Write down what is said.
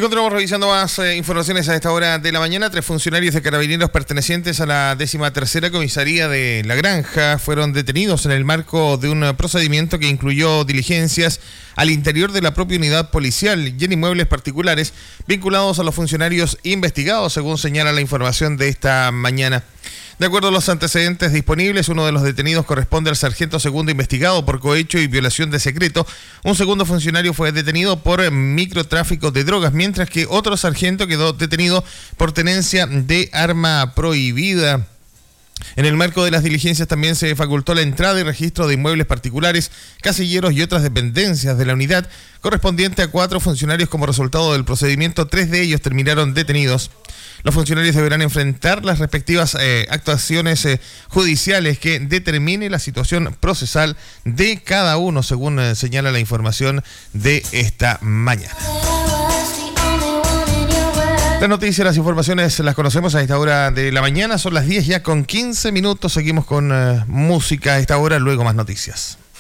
Y continuamos revisando más informaciones a esta hora de la mañana. 3 funcionarios de Carabineros pertenecientes a la 13ª Comisaría de La Granja fueron detenidos en el marco de un procedimiento que incluyó diligencias al interior de la propia unidad policial y en inmuebles particulares vinculados a los funcionarios investigados, según señala la información de esta mañana. De acuerdo a los antecedentes disponibles, uno de los detenidos corresponde al sargento segundo investigado por cohecho y violación de secreto. Un segundo funcionario fue detenido por microtráfico de drogas, mientras que otro sargento quedó detenido por tenencia de arma prohibida. En el marco de las diligencias también se facultó la entrada y registro de inmuebles particulares, casilleros y otras dependencias de la unidad, correspondiente a 4 funcionarios. Como resultado del procedimiento, 3 de ellos terminaron detenidos. Los funcionarios deberán enfrentar las respectivas actuaciones judiciales que determine la situación procesal de cada uno, según señala la información de esta mañana. Las noticias, las informaciones las conocemos a esta hora de la mañana. Son las 10 ya con 15 minutos. Seguimos con música a esta hora, luego más noticias.